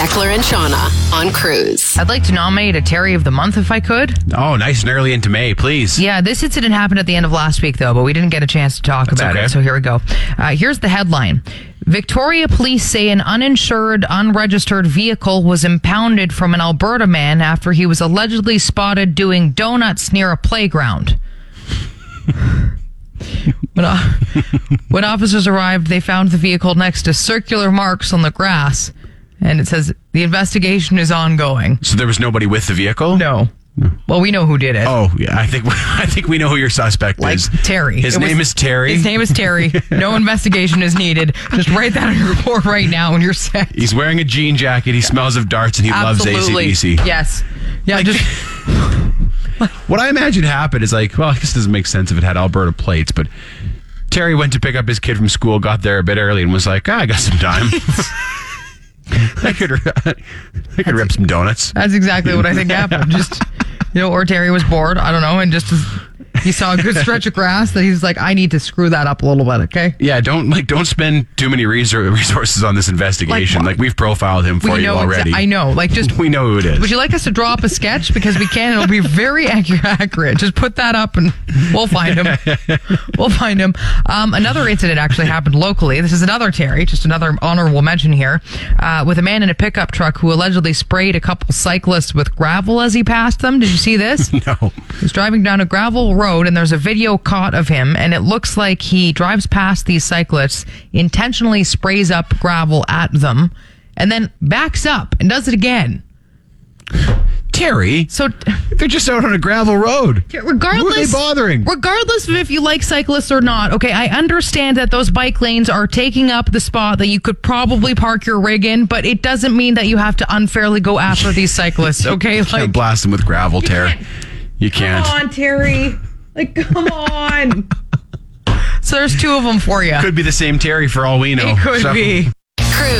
Beckler and Shauna on Cruise. I'd like to nominate a Terry of the Month if I could. Oh, nice and early into May, please. Yeah, this incident happened at the end of last week, though, but we didn't get a chance to talk about it. So here we go. Here's the headline. Victoria police say an uninsured, unregistered vehicle was impounded from an Alberta man after he was allegedly spotted doing donuts near a playground. When officers arrived, they found the vehicle next to circular marks on the grass. And it says the investigation is ongoing. So there was nobody with the vehicle? No. Well, we know who did it. Oh, yeah. I think we know who your suspect is. Terry. His name is Terry. His name is Terry. No investigation is needed. Just write that on your report right now and you're set. He's wearing a jean jacket. He smells of darts and he loves AC/DC. Yes. Yeah, What I imagine happened is well, I guess it doesn't make sense if it had Alberta plates, but Terry went to pick up his kid from school, got there a bit early, and was like, I got some time. I could rip some donuts. That's exactly what I think happened. Just, or Terry was bored, I don't know, and just he saw a good stretch of grass that he's like, I need to screw that up a little bit, okay? Yeah, don't spend too many resources on this investigation. We've profiled him for you already. I know. We know who it is. Would you like us to draw up a sketch? Because we can. It'll be very accurate. Just put that up and we'll find him. Another incident actually happened locally. This is another Terry, just another honorable mention here, with a man in a pickup truck who allegedly sprayed a couple cyclists with gravel as he passed them. Did you see this? No. He was driving down a gravel road and there's a video caught of him, and it looks like he drives past these cyclists, intentionally sprays up gravel at them, and then backs up and does it again. Terry, so they're just out on a gravel road. Regardless, who are they bothering? Regardless of if you like cyclists or not, okay, I understand that those bike lanes are taking up the spot that you could probably park your rig in, but it doesn't mean that you have to unfairly go after these cyclists, okay? You can't blast them with gravel, Terry. You can't. Come on, Terry. Come on. So there's two of them for you. Could be the same Terry for all we know. It could be.